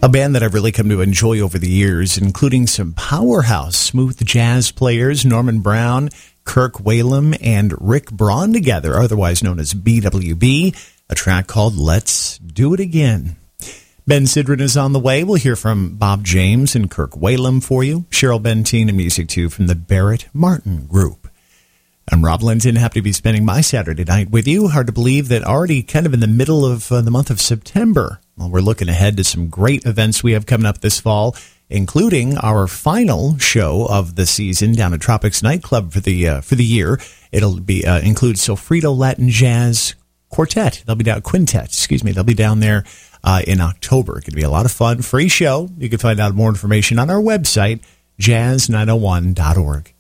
A band that I've really come to enjoy over the years, including some powerhouse smooth jazz players, Norman Brown, Kirk Whalum, and Rick Braun together, otherwise known as BWB, a track called Let's Do It Again. Ben Sidran is on the way. We'll hear from Bob James and Kirk Whalum for you. Cheryl Benteen and music, too, from the Barrett Martin Group. I'm Rob Linton, happy to be spending my Saturday night with you. Hard to believe that already kind of in the middle of the month of September. Well, we're looking ahead to some great events we have coming up this fall, including our final show of the season down at Tropics Nightclub for the year. It'll be include Sofrito Latin Jazz Quartet. They'll be down They'll be down there in October. It's going to be a lot of fun. Free show. You can find out more information on our website, jazz901.org.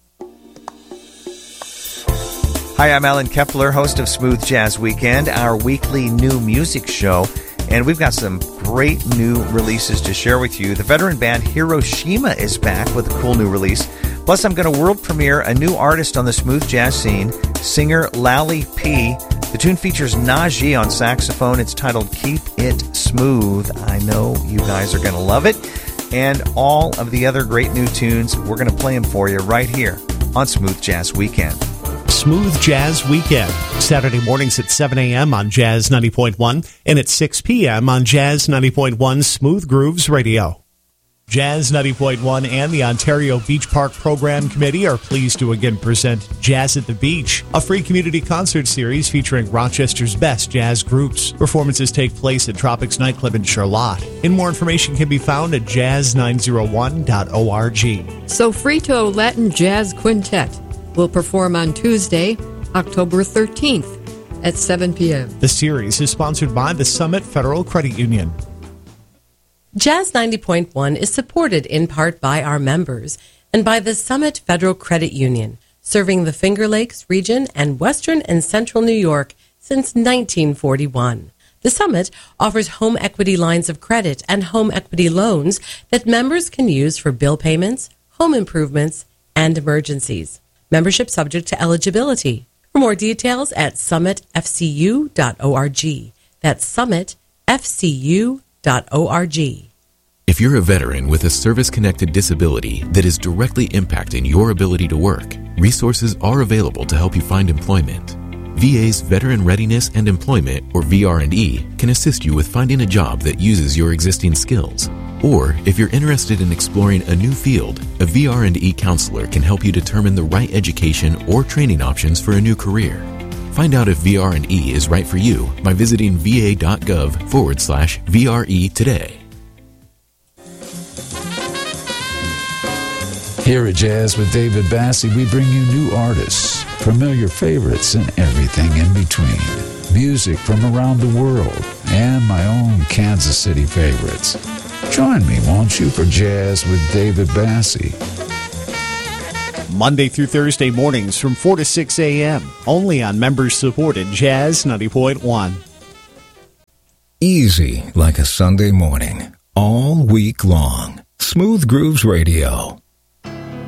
Hi, I'm Alan Kepler, host of Smooth Jazz Weekend, our weekly new music show. And we've got some great new releases to share with you. The veteran band Hiroshima is back with a cool new release. Plus, I'm going to world premiere a new artist on the smooth jazz scene, singer Lally P. The tune features Najee on saxophone. It's titled Keep It Smooth. I know you guys are going to love it. And all of the other great new tunes, we're going to play them for you right here on Smooth Jazz Weekend. Smooth Jazz Weekend, Saturday mornings at 7 a.m. on Jazz 90.1 and at 6 p.m. on Jazz 90.1 Smooth Grooves Radio. Jazz 90.1 and the Ontario Beach Park Program Committee are pleased to again present Jazz at the Beach, a free community concert series featuring Rochester's best jazz groups. Performances take place at Tropics Nightclub in Charlotte. And more information can be found at jazz901.org. Sofrito Latin Jazz Quintet will perform on Tuesday, October 13th at 7 p.m. The series is sponsored by the Summit Federal Credit Union. Jazz 90.1 is supported in part by our members and by the Summit Federal Credit Union, serving the Finger Lakes region and western and central New York since 1941. The Summit offers home equity lines of credit and home equity loans that members can use for bill payments, home improvements, and emergencies. Membership subject to eligibility. For more details at summitfcu.org. That's summitfcu.org. If you're a veteran with a service-connected disability that is directly impacting your ability to work, resources are available to help you find employment. VA's Veteran Readiness and Employment, or VR&E, can assist you with finding a job that uses your existing skills. Or, if you're interested in exploring a new field, a VR&E counselor can help you determine the right education or training options for a new career. Find out if VR&E is right for you by visiting va.gov/VRE today. Here at Jazz with David Bassie, we bring you new artists, familiar favorites, and everything in between. Music from around the world, and my own Kansas City favorites. Join me, won't you, for Jazz with David Bassie. Monday through Thursday mornings from 4 to 6 a.m. only on members-supported Jazz 90.1. Easy like a Sunday morning, all week long. Smooth Grooves Radio.